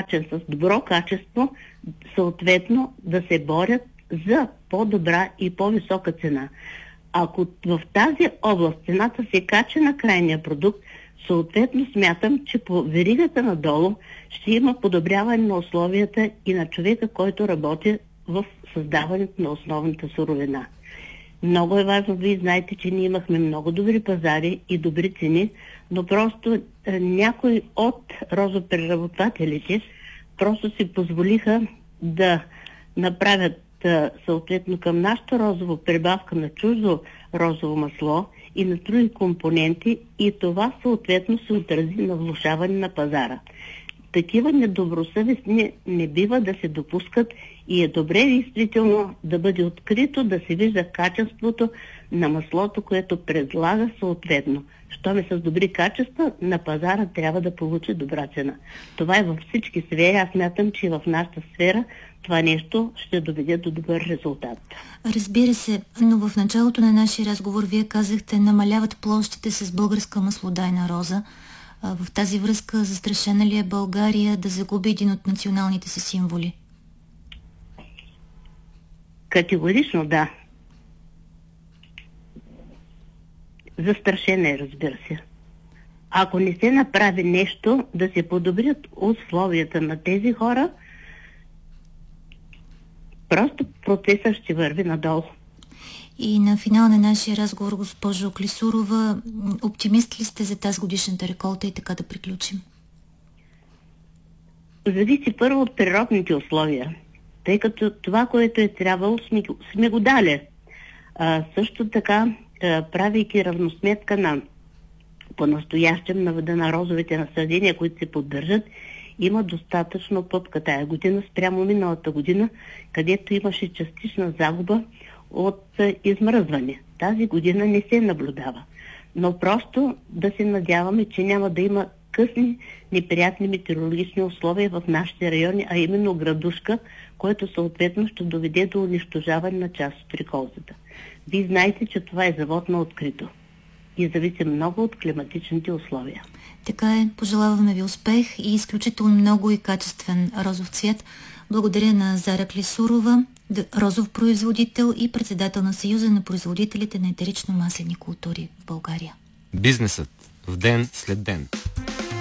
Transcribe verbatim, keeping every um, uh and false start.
начин, с добро качество, съответно да се борят за по-добра и по-висока цена. Ако в тази област цената се качи на крайния продукт, съответно смятам, че по веригата надолу ще има подобряване на условията и на човека, който работи в създаването на основната суровина. Много е важно, вие знаете, че ние имахме много добри пазари и добри цени, но просто е, някои от розопреработвателите просто си позволиха да направят е, съответно към нашата розова прибавка на чуждо розово масло и на други компоненти, и това съответно се отрази на влошаване на пазара. Такива недобросъвестни не бива да се допускат и е добре действително да бъде открито, да се вижда качеството на маслото, което предлага съответно. Щом е с добри качества, на пазара трябва да получи добра цена. Това е във всички сфери. Аз смятам, че в нашата сфера това нещо ще доведе до добър резултат. Разбира се, но в началото на нашия разговор вие казахте, намаляват площите с българска маслодайна роза. В тази връзка застрашена ли е България да загуби един от националните си символи? Категорично да. Застрашена е, разбира се. Ако не се направи нещо да се подобрят условията на тези хора, просто процесът ще върви надолу. И на финал на нашия разговор, госпожо Клисурова, оптимист ли сте за тази годишната реколта и така да приключим? Зависи първо от природните условия, тъй като това, което е трябвало, сме, сме го дали. А, също така, а, правейки равносметка на по-настоящем на вида на розовите насъдения, които се поддържат, има достатъчно пъпка тая година спрямо миналата година, където имаше частична загуба от измръзване. Тази година не се наблюдава. Но просто да се надяваме, че няма да има късни неприятни метеорологични условия в нашите райони, а именно градушка, което съответно ще доведе до унищожаване на част от реколтата. Вие знаете, че това е завод на открито и зависи много от климатичните условия. Така е, пожелаваме ви успех и изключително много и качествен розов цвят. Благодаря на Зара Клисурова, розов производител и председател на Съюза на производителите на етерично-маслени култури в България. Бизнесът в ден след ден.